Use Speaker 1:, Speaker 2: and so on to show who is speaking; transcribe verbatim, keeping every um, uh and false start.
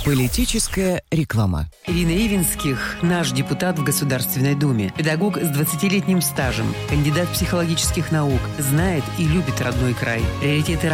Speaker 1: Политическая реклама.
Speaker 2: Ирина Ивинских – наш депутат в Государственной Думе. Педагог с двадцатилетним стажем, кандидат психологических наук, знает и любит родной край. Приоритеты